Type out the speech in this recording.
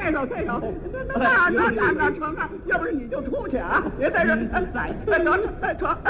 这个，那成啊！要不是你就出去啊！别在这，得了，